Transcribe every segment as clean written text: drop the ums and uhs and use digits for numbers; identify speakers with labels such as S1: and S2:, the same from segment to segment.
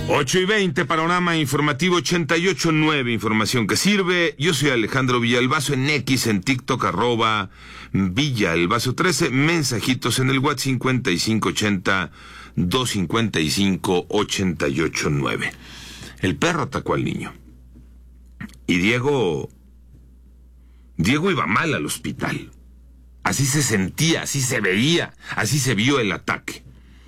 S1: 8:20, panorama informativo 88.9, información que sirve. Yo soy Alejandro Villalbazo en X, en TikTok, @Villalbazo13, mensajitos en el WhatsApp 5580-255-889. El perro atacó al niño. Y Diego iba mal al hospital. Así se sentía, así se veía, así se vio el ataque.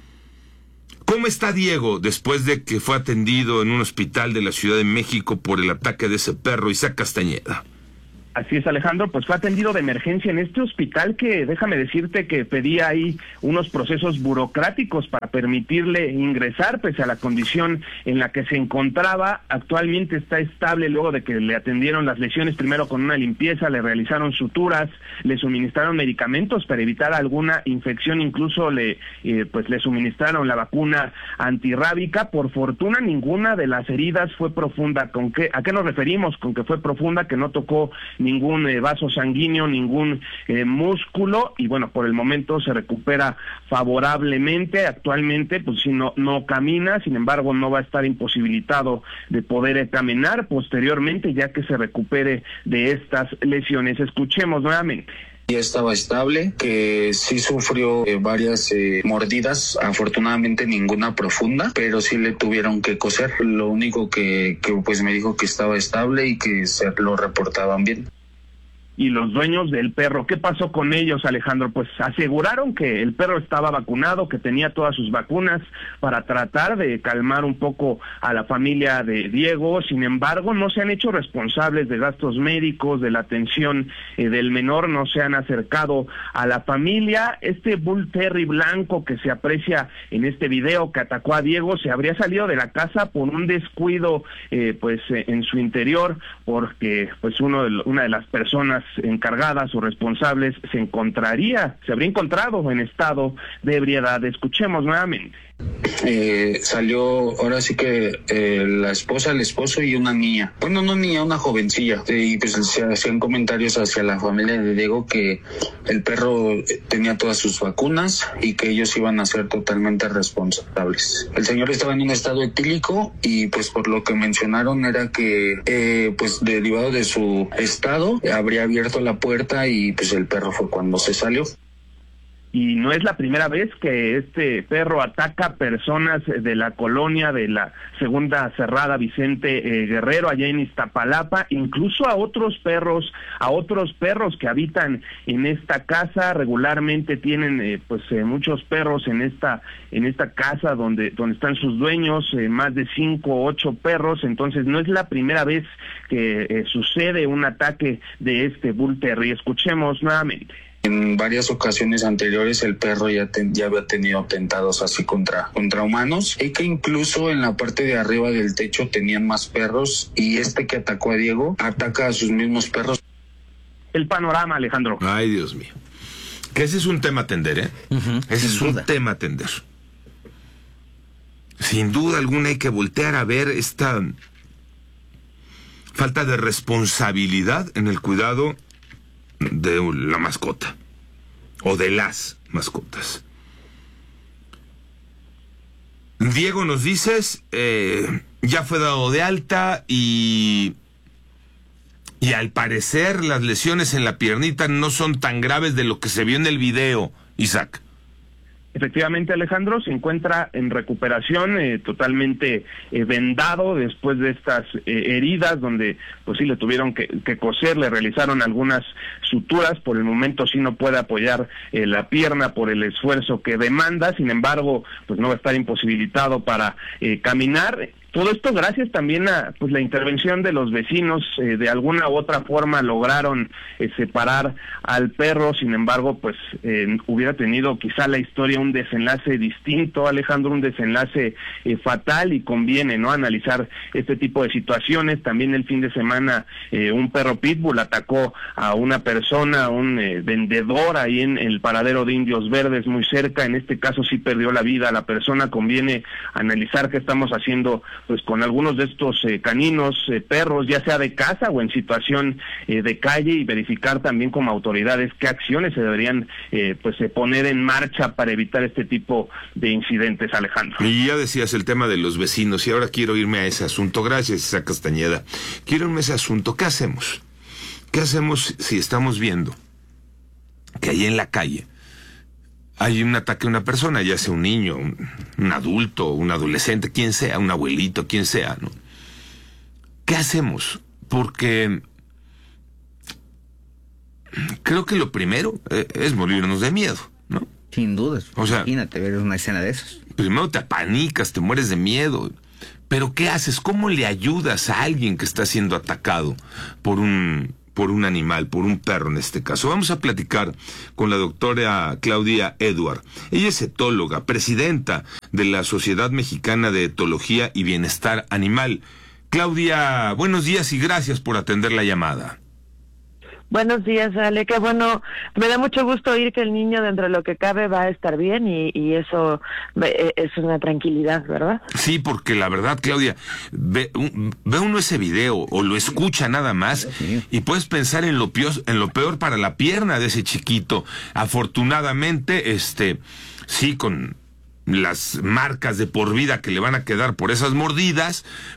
S1: ¿Cómo está Diego después de que fue atendido en un hospital de la Ciudad de México por el ataque de ese perro, Isaac Castañeda?
S2: Así es, Alejandro, pues fue atendido de emergencia en este hospital que, déjame decirte, que pedía ahí unos procesos burocráticos para permitirle ingresar pese a la condición en la que se encontraba. Actualmente está estable luego de que le atendieron las lesiones, primero con una limpieza, le realizaron suturas, le suministraron medicamentos para evitar alguna infección, incluso le suministraron la vacuna antirrábica. Por fortuna, ninguna de las heridas fue profunda. ¿A qué nos referimos con que fue profunda? Que no tocó ningún vaso sanguíneo, ningún músculo, y bueno, por el momento se recupera favorablemente. Actualmente pues sí, no camina, sin embargo no va a estar imposibilitado de poder caminar posteriormente, ya que se recupere de estas lesiones. Escuchemos nuevamente.
S3: Ya estaba estable, que sí sufrió varias mordidas, afortunadamente ninguna profunda, pero sí le tuvieron que coser. Lo único que pues me dijo que estaba estable y que se lo reportaban bien.
S2: Y los dueños del perro, ¿qué pasó con ellos, Alejandro? Pues aseguraron que el perro estaba vacunado, que tenía todas sus vacunas para tratar de calmar un poco a la familia de Diego. Sin embargo, no se han hecho responsables de gastos médicos, de la atención del menor, no se han acercado a la familia. Este Bull Terry blanco que se aprecia en este video que atacó a Diego se habría salido de la casa por un descuido en su interior, porque pues una de las personas encargadas o responsables se habría encontrado en estado de ebriedad. Escuchemos nuevamente.
S3: Salió ahora sí que la esposa, el esposo y una niña. Bueno, no niña, una jovencilla. Y pues se hacían comentarios hacia la familia de Diego que el perro tenía todas sus vacunas y que ellos iban a ser totalmente responsables. El señor estaba en un estado etílico y pues por lo que mencionaron era que pues derivado de su estado habría abierto la puerta y pues el perro fue cuando se salió.
S2: Y no es la primera vez que este perro ataca a personas de la colonia de la Segunda Cerrada Vicente Guerrero, allá en Iztapalapa, incluso a otros perros que habitan en esta casa. Regularmente tienen muchos perros en esta casa donde están sus dueños, más de 5 o 8 perros. Entonces no es la primera vez que sucede un ataque de este Bull Terry. Escuchemos nuevamente.
S3: En varias ocasiones anteriores el perro ya había tenido atentados así contra humanos, y que incluso en la parte de arriba del techo tenían más perros, y este que atacó a Diego ataca a sus mismos perros.
S2: El panorama, Alejandro.
S1: Ay, Dios mío. Que ese es un tema a atender, ¿eh? Ese es un tema a atender. Sin duda alguna hay que voltear a ver esta falta de responsabilidad en el cuidado de la mascota o de las mascotas. Diego, nos dices, ya fue dado de alta y al parecer las lesiones en la piernita no son tan graves de lo que se vio en el video, Isaac.
S2: Efectivamente, Alejandro, se encuentra en recuperación, totalmente vendado después de estas heridas, donde pues sí le tuvieron que coser, le realizaron algunas suturas. Por el momento sí no puede apoyar la pierna por el esfuerzo que demanda. Sin embargo, pues no va a estar imposibilitado para caminar. Todo esto gracias también a la intervención de los vecinos. De alguna u otra forma lograron separar al perro. Sin embargo, hubiera tenido quizá la historia un desenlace distinto, Alejandro, un desenlace fatal, y conviene analizar este tipo de situaciones. También el fin de semana un perro pitbull atacó a una persona, un vendedor ahí en el paradero de Indios Verdes, muy cerca. En este caso sí perdió la vida la persona. Conviene analizar qué estamos haciendo pues con algunos de estos caninos, perros, ya sea de casa o en situación de calle, y verificar también como autoridades qué acciones se deberían poner en marcha para evitar este tipo de incidentes, Alejandro.
S1: Y ya decías el tema de los vecinos, y ahora quiero irme a ese asunto. Gracias, Isaac Castañeda. Quiero irme a ese asunto. ¿Qué hacemos? ¿Qué hacemos si estamos viendo que ahí en la calle hay un ataque a una persona, ya sea un niño, un adulto, un adolescente, quien sea, un abuelito, quien sea, ¿no? ¿Qué hacemos? Porque creo que lo primero es morirnos de miedo, ¿no?
S4: Sin dudas.
S1: O sea,
S4: imagínate ver una escena de esas.
S1: Primero te apanicas, te mueres de miedo. Pero ¿qué haces? ¿Cómo le ayudas a alguien que está siendo atacado por un animal, por un perro en este caso? Vamos a platicar con la doctora Claudia Edward. Ella es etóloga, presidenta de la Sociedad Mexicana de Etología y Bienestar Animal. Claudia, buenos días y gracias por atender la llamada.
S5: Buenos días, Ale. Qué bueno, me da mucho gusto oír que el niño, dentro de lo que cabe, va a estar bien, y eso es una tranquilidad, ¿verdad?
S1: Sí, porque la verdad, Claudia, ve uno ese video o lo escucha nada más y puedes pensar en lo peor para la pierna de ese chiquito. Afortunadamente, sí, con las marcas de por vida que le van a quedar por esas mordidas,